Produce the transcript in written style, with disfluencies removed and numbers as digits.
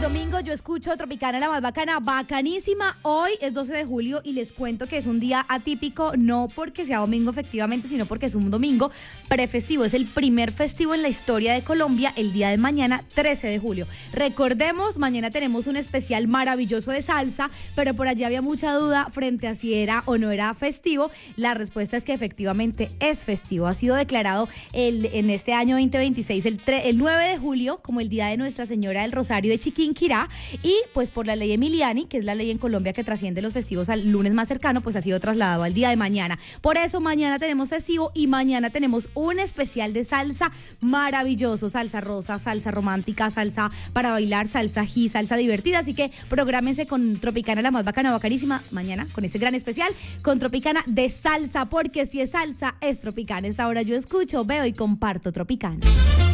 domingo yo escucho Tropicana, la más bacana, bacanísima. Hoy es 12 de julio y les cuento que es un día atípico, no porque sea domingo efectivamente, sino porque es un domingo prefestivo. Es el primer festivo en la historia de Colombia, el día de mañana, 13 de julio. Recordemos, mañana tenemos un especial maravilloso de salsa, pero por allí había mucha duda frente a si era o no era festivo. La respuesta es que efectivamente es festivo. Ha sido declarado en este año 2026 el 9 de julio como el día de Nuestra Señora del Rosario de Chiquinquirá, y pues por la ley Emiliani, que es la ley en Colombia que trasciende los festivos al lunes más cercano, pues ha sido trasladado al día de mañana. Por eso mañana tenemos festivo y mañana tenemos un especial de salsa maravilloso, salsa rosa, salsa romántica, salsa para bailar, salsa ají, salsa divertida, así que prográmense con Tropicana, la más bacana, bacanísima, mañana con ese gran especial, con Tropicana de salsa, porque si es salsa, es Tropicana. Esta hora yo escucho, veo y comparto Tropicana.